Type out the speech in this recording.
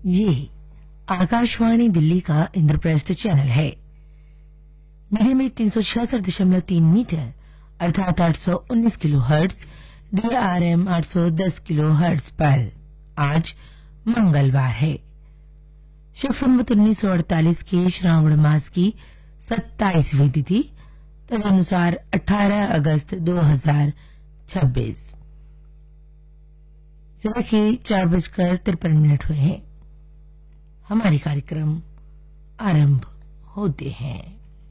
ये आकाशवाणी दिल्ली का इंद्रप्रस्थ चैनल है। मीडियम में 366.3 मीटर अर्थात 819 kilo hertz, DRM 810 kilo hertz पर आज मंगलवार है। शुभ संवत 1948 के श्रावण मास की 27वीं तिथि तदनुसार 18 अगस्त 2026 सुबह के 4:53 हुए हैं। हमारे कार्यक्रम आरंभ होते हैं।